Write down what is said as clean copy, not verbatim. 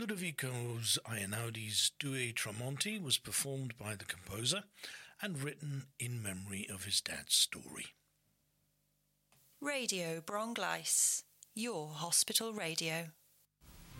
Ludovico's Einaudi's Due Tramonti was performed by the composer and written in memory of his dad's story. Radio Bronglais, your hospital radio.